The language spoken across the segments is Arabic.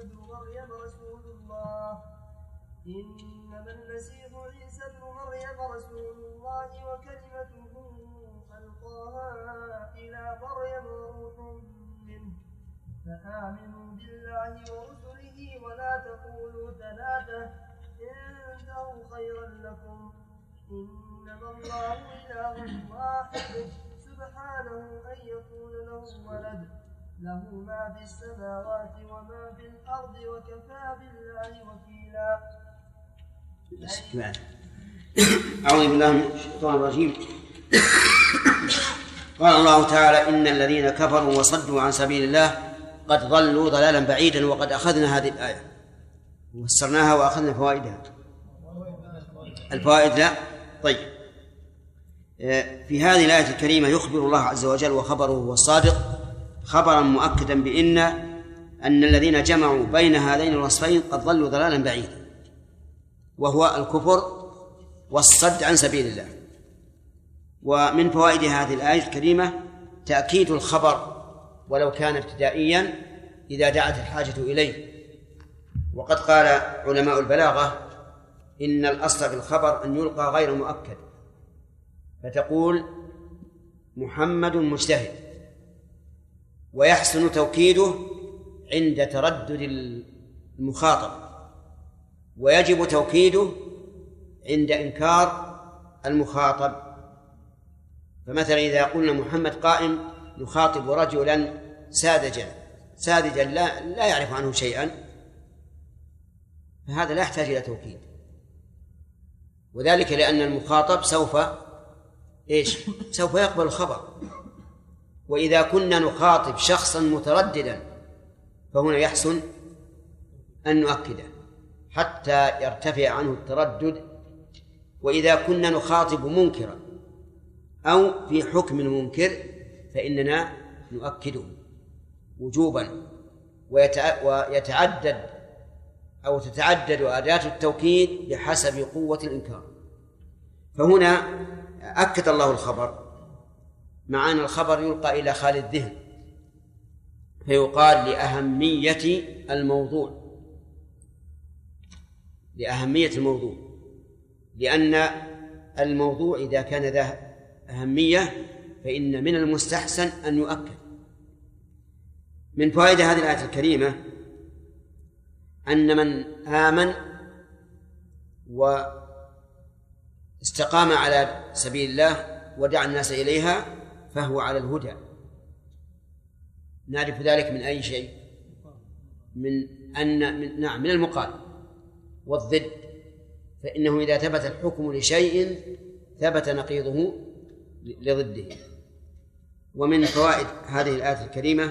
ابن مريم رسول الله إنما المسيح عيسى ابن مريم رسول الله وكلمته ألقاها إلى مريم وروح منه فآمنوا بالله ورسله ولا تقولوا ثلاثة انتهوا خيرا لكم إنما الله إله واحد سبحانه أن يكون له ولد له ما في السماوات وما في الأرض وكفى بالله وكيلا. أعوذ بالله من الشيطان الرجيم. قال الله تعالى إن الذين كفروا وصدوا عن سبيل الله قد ضلوا ضلالا بعيدا. وقد أخذنا هذه الآية وفسرناها وأخذنا فوائدها. الفوائد لا طيب. في هذه الآية الكريمة يخبر الله عز وجل وخبره هو الصادق خبرا مؤكدا بأن الذين جمعوا بين هذين الوصفين قد ضلوا ضلالا بعيدا، وهو الكفر والصد عن سبيل الله. ومن فوائد هذه الآية الكريمة تأكيد الخبر ولو كان ابتدائيا إذا دعت الحاجة إليه. وقد قال علماء البلاغة إن الأصل في الخبر أن يلقى غير مؤكد، فتقول محمد مجتهد، ويحسن توكيده عند تردد المخاطب، ويجب توكيده عند إنكار المخاطب. فمثلا إذا قلنا محمد قائم يخاطب رجلا ساذجا لا يعرف عنه شيئا، فهذا لا يحتاج إلى توكيد، وذلك لأن المخاطب سوف يقبل الخبر. وإذا كنا نخاطب شخصا مترددا فهنا يحسن أن نؤكده حتى يرتفع عنه التردد. وإذا كنا نخاطب منكرا أو في حكم منكر فإننا نؤكده وجوبا، ويتعدد أو تتعدد أداة التوكيد بحسب قوة الإنكار. فهنا أكد الله الخبر، مع أن الخبر يلقى إلى خالي الذهن، فيقال لأهمية الموضوع، لأن الموضوع إذا كان ذا أهمية فإن من المستحسن أن يؤكد. من فوائد هذه الآية الكريمة أن من آمن واستقام على سبيل الله ودعا الناس إليها فهو على الهدى. نعرف ذلك من أي شيء؟ من المقال والضد، فإنه إذا ثبت الحكم لشيء ثبت نقيضه لضده. ومن فوائد هذه الآية الكريمة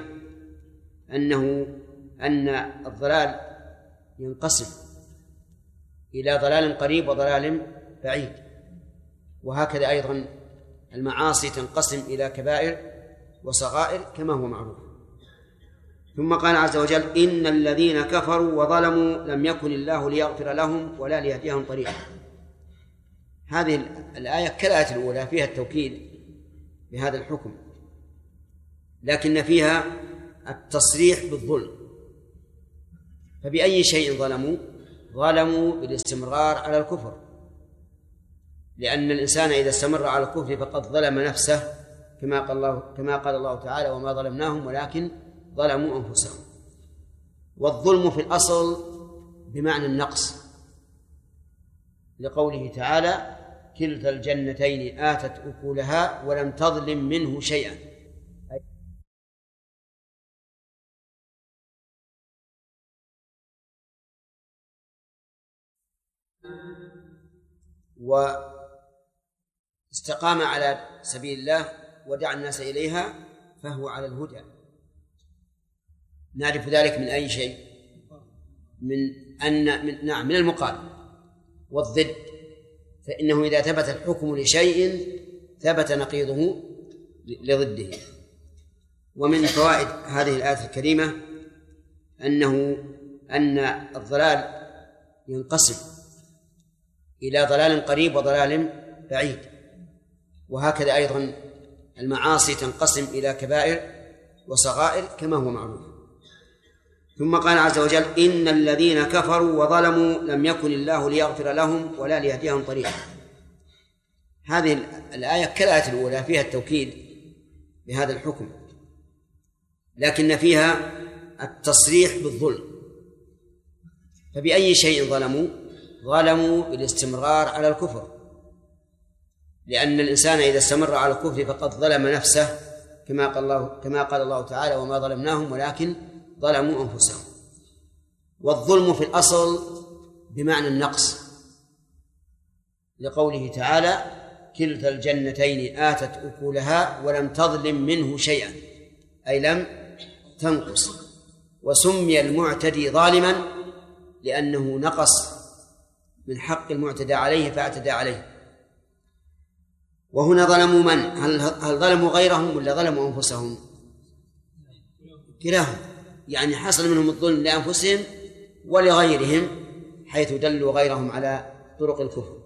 أن الضلال ينقسم إلى ضلال قريب وضلال بعيد، وهكذا أيضا المعاصي تنقسم إلى كبائر وصغائر كما هو معروف. ثم قال عز وجل إن الذين كفروا وظلموا لم يكن الله ليغفر لهم ولا ليهديهم طريقا. هذه الآية كالآية الأولى فيها التوكيد بهذا الحكم، لكن فيها التصريح بالظلم. فبأي شيء ظلموا بالاستمرار على الكفر، لأن الإنسان إذا استمر على الكفر فقد ظلم نفسه كما قال الله تعالى وما ظلمناهم ولكن ظلموا أنفسهم. والظلم في الأصل بمعنى النقص، لقوله تعالى كلتا الجنتين آتت أكلها ولم تظلم منه شيئا. واستقام على سبيل الله ودعا الناس إليها فهو على الهدى. نعرف ذلك من أي شيء؟ من المقال والضد، فإنه إذا ثبت الحكم لشيء ثبت نقيضه لضده. ومن فوائد هذه الآية الكريمة أن الضلال ينقسم إلى ضلال قريب وضلال بعيد، وهكذا أيضا المعاصي تنقسم إلى كبائر وصغائر كما هو معروف. ثم قال عز وجل: إن الذين كفروا وظلموا لم يكن الله ليغفر لهم ولا ليهديهم طريقا. هذه الآية كالآية الأولى فيها التوكيد بهذا الحكم، لكن فيها التصريح بالظلم. فبأي شيء ظلموا؟ ظلموا بالاستمرار على الكفر، لأن الإنسان إذا استمر على الكفر فقد ظلم نفسه، كما قال الله تعالى: وما ظلمناهم ولكن ظلموا أنفسهم. والظلم في الأصل بمعنى النقص، لقوله تعالى: كلتا الجنتين آتت أكلها ولم تظلم منه شيئا، أي لم تنقص. وسمي المعتدي ظالما لأنه نقص من حق المعتدى عليه فاعتدى عليه. وهنا ظلموا من؟ هل ظلموا غيرهم ولا ظلموا أنفسهم؟ كلاهم، يعني حصل منهم الظلم لأنفسهم ولغيرهم، حيث دلوا غيرهم على طرق الكفر.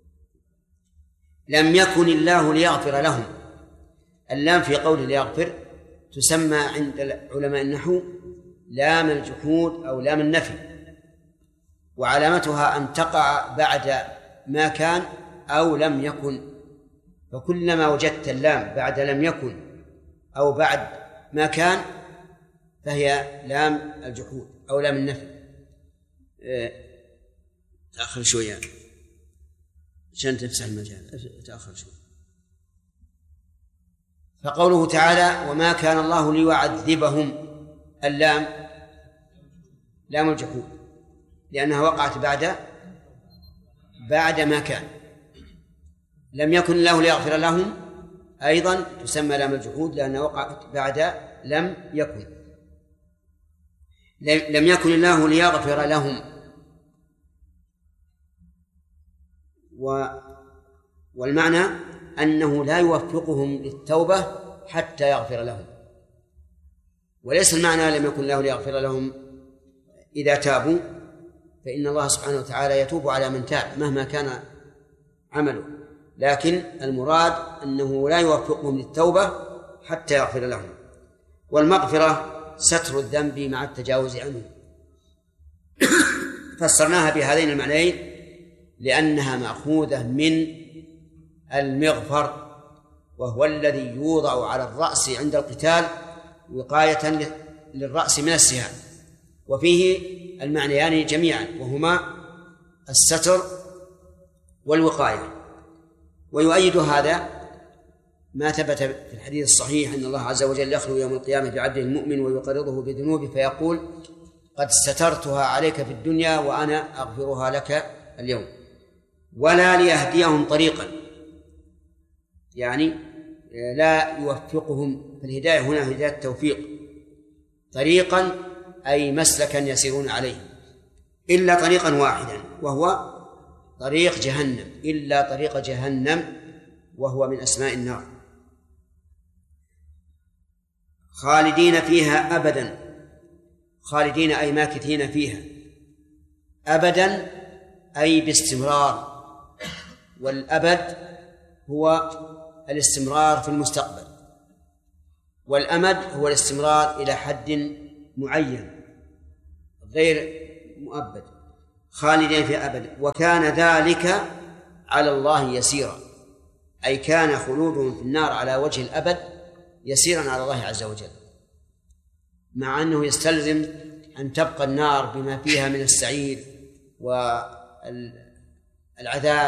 لم يكن الله ليغفر لهم. اللام في قوله ليغفر تسمى عند علماء النحو لام الجحود أو لام النفي، وعلامتها أن تقع بعد ما كان أو لم يكن، فكلما وجدت اللام بعد لم يكن أو بعد ما كان فهي لام الجحود أو لام النفي. تأخر شوية عشان تفسح المجال، تأخر شوية. فقوله تعالى: وما كان الله ليعذبهم، اللام لام الجحود لأنها وقعت بعد ما كان. لم يكن الله ليغفر لهم أيضا تسمى لام الجحود لأنها وقعت بعد لم يكن. لم يكن الله ليغفر لهم، والمعنى أنه لا يوفقهم للتوبة حتى يغفر لهم، وليس المعنى لم يكن الله ليغفر لهم إذا تابوا، فإن الله سبحانه وتعالى يتوب على من تاب مهما كان عمله، لكن المراد أنه لا يوفقهم للتوبة حتى يغفر لهم. والمغفرة ستر الذنب مع التجاوز عنه. فسرناها بهذين المعنيين لأنها مأخوذة من المغفر، وهو الذي يوضع على الرأس عند القتال وقاية للرأس من السهام، وفيه المعنيان جميعا وهما الستر والوقاية. ويؤيد هذا ما ثبت في الحديث الصحيح أن الله عز وجل يخلو يوم القيامة بعبده المؤمن ويقرضه بذنوبه فيقول: قد سترتها عليك في الدنيا وأنا أغفرها لك اليوم. ولا ليهديهم طريقا، يعني لا يوفقهم، فالهداية هنا هداية التوفيق، طريقا أي مسلكا يسيرون عليه، إلا طريقا واحدا وهو طريق جهنم، إلا طريق جهنم وهو من أسماء النار، خالدين فيها أبدا. خالدين أي ماكثين فيها، أبدا أي باستمرار، والأبد هو الاستمرار في المستقبل، والأمد هو الاستمرار إلى حد معين غير مؤبد. خالدين فيها أبدا، وكان ذلك على الله يسيرا، أي كان خلودهم في النار على وجه الأبد يسيرا على الله عز وجل، مع أنه يستلزم أن تبقى النار بما فيها من السعير والعذاب